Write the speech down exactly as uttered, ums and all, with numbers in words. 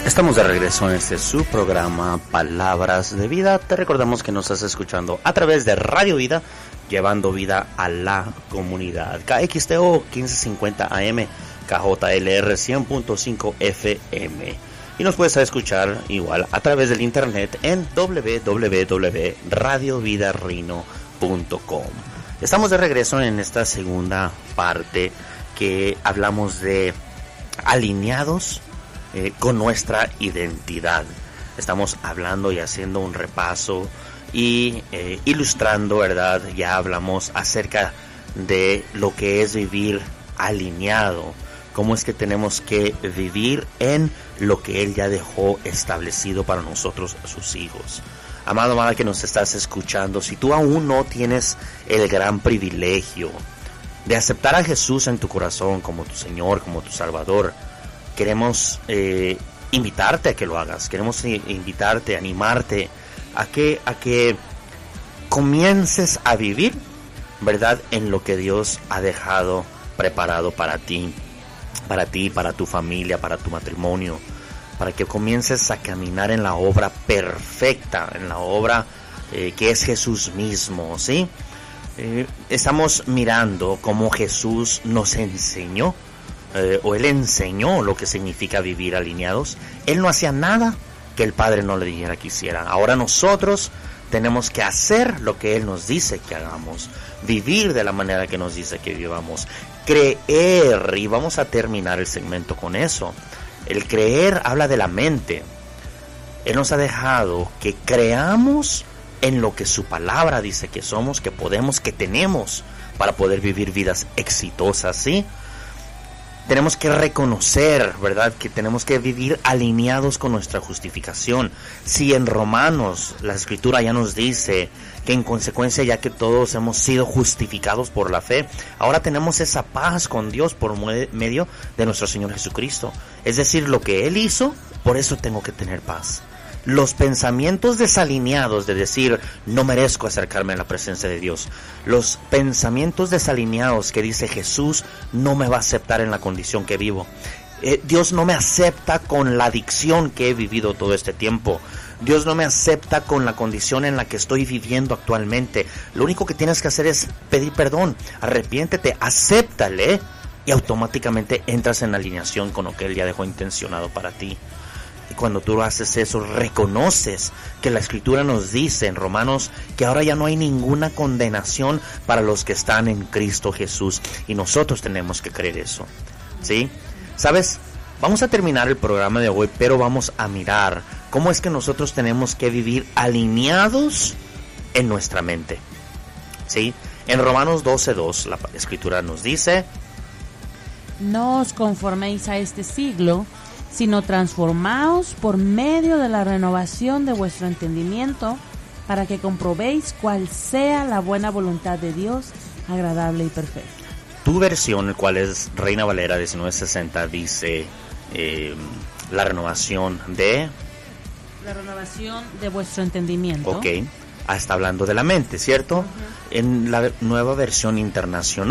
Estamos de regreso en este su programa Palabras de Vida. Te recordamos que nos estás escuchando a través de Radio Vida, llevando vida a la comunidad. K X T O quince cincuenta A M, K J L R cien punto cinco F M. Y nos puedes escuchar igual a través del internet en doble u doble u doble u punto radio vida rino punto com. Estamos de regreso en esta segunda parte que hablamos de alineados Eh, con nuestra identidad. Estamos hablando y haciendo un repaso y eh, ilustrando, ¿verdad? Ya hablamos acerca de lo que es vivir alineado, cómo es que tenemos que vivir en lo que Él ya dejó establecido para nosotros, sus hijos. Amado, amada que nos estás escuchando, si tú aún no tienes el gran privilegio de aceptar a Jesús en tu corazón como tu Señor, como tu Salvador, queremos eh, invitarte a que lo hagas. Queremos invitarte, animarte a que, a que comiences a vivir, ¿verdad?, en lo que Dios ha dejado preparado para ti, para ti, para tu familia, para tu matrimonio, para que comiences a caminar en la obra perfecta, en la obra eh, que es Jesús mismo, ¿sí? Eh, estamos mirando cómo Jesús nos enseñó, Eh, o Él enseñó lo que significa vivir alineados. Él no hacía nada que el Padre no le dijera que hiciera. Ahora nosotros tenemos que hacer lo que Él nos dice que hagamos, vivir de la manera que nos dice que vivamos, creer, y vamos a terminar el segmento con eso. El creer habla de la mente. Él nos ha dejado que creamos en lo que su palabra dice que somos, que podemos, que tenemos para poder vivir vidas exitosas, ¿sí? Tenemos que reconocer, ¿verdad?, que tenemos que vivir alineados con nuestra justificación. Si en Romanos la Escritura ya nos dice que en consecuencia, ya que todos hemos sido justificados por la fe, ahora tenemos esa paz con Dios por medio de nuestro Señor Jesucristo. Es decir, lo que Él hizo, por eso tengo que tener paz. Los pensamientos desalineados de decir, no merezco acercarme a la presencia de Dios. Los pensamientos desalineados que dice Jesús no me va a aceptar en la condición que vivo. Eh, Dios no me acepta con la adicción que he vivido todo este tiempo. Dios no me acepta con la condición en la que estoy viviendo actualmente. Lo único que tienes que hacer es pedir perdón, arrepiéntete, acéptale y automáticamente entras en alineación con lo que Él ya dejó intencionado para ti. Y cuando tú haces eso, reconoces que la Escritura nos dice en Romanos que ahora ya no hay ninguna condenación para los que están en Cristo Jesús. Y nosotros tenemos que creer eso, ¿sí? ¿Sabes? Vamos a terminar el programa de hoy, pero vamos a mirar cómo es que nosotros tenemos que vivir alineados en nuestra mente, ¿sí? En Romanos doce dos, la Escritura nos dice: no os conforméis a este siglo, sino transformaos por medio de la renovación de vuestro entendimiento, para que comprobéis cuál sea la buena voluntad de Dios, agradable y perfecta. Tu versión, el cual es Reina Valera diecinueve sesenta, dice eh, la renovación de... La renovación de vuestro entendimiento. Ok, ah, está hablando de la mente, ¿cierto? Uh-huh. En la nueva versión internacional